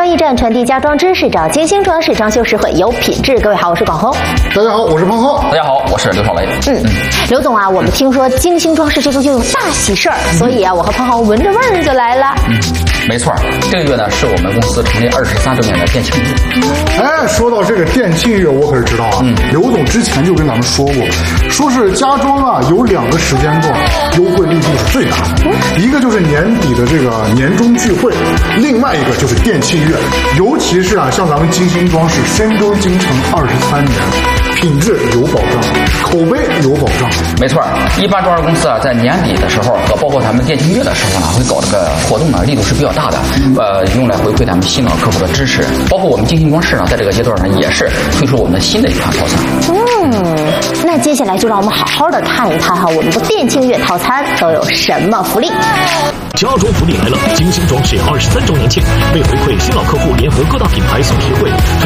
驿站，传递家装知识，找金星装饰，装修实惠有品质。各位好，我是广红。 大家好，我是彭浩。 大家好，我是刘少雷。 刘总啊，我们听说金星装饰这个月有大喜事儿，所以啊，我和彭浩闻着味儿就来了。 没错，这个月呢是我们公司成立23周年的店庆日。 哎，说到这个店庆月，我可是知道啊。刘总之前就跟咱们说过，说是家装啊有2个时间段优惠力度是最大的，一个就是年底的这个年终聚会，另外一个就是店庆月。尤其是啊，像咱们金星装饰深耕京城23年，品质有保障，口碑有保障。 没错，一般装饰公司啊，在年底的时候和包括咱们店庆月的时候呢，会搞这个活动呢，力度是比较大的，用来回馈咱们新老客户的支持。包括我们金星装饰呢，在这个阶段呢，也是推出我们的新的一款套餐。 那接下来就让我们好好的看一看哈，我们的店庆月套餐都有什么福利。 家装福利来了！金星装饰23周年庆，为回馈新老客户，联合各大品牌送实惠，推